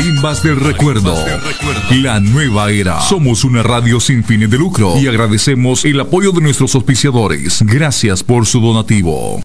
Carimbas del Recuerdo. La nueva era. Somos una radio sin fines de lucro y agradecemos el apoyo de nuestros auspiciadores. Gracias por su donativo.